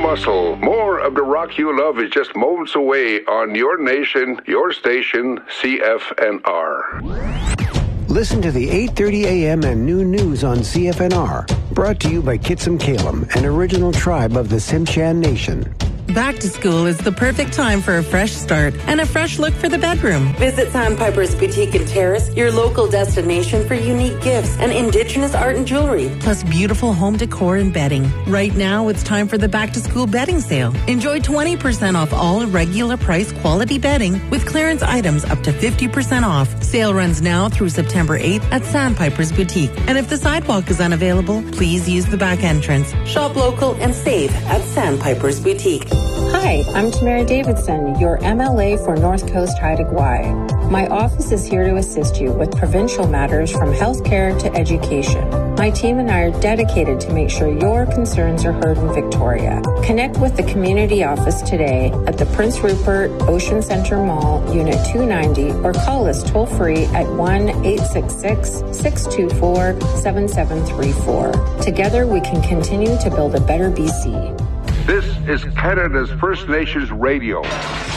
muscle. More of the rock you love is just moments away on your nation, your station, CFNR. Listen to the 8:30 a.m. and noon news on CFNR. Brought to you by Kitsum Kalem, an original tribe of the Tsimshian Nation. Back to school is the perfect time for a fresh start and a fresh look for the bedroom. Visit Sandpiper's Boutique and Terrace, your local destination for unique gifts and Indigenous art and jewelry. Plus beautiful home decor and bedding. Right now, it's time for the back-to-school bedding sale. Enjoy 20% off all regular price quality bedding with clearance items up to 50% off. Sale runs now through September 8th at Sandpiper's Boutique. And if the sidewalk is unavailable, please use the back entrance. Shop local and save at Sandpiper's Boutique. Hi, I'm Tamara Davidson, your MLA for North Coast Haida Gwaii. My office is here to assist you with provincial matters from healthcare to education. My team and I are dedicated to make sure your concerns are heard in Victoria. Connect with the community office today at the Prince Rupert Ocean Centre Mall, Unit 290, or call us toll-free at 1-866-624-7734. Together, we can continue to build a better BC. This is Canada's First Nations Radio.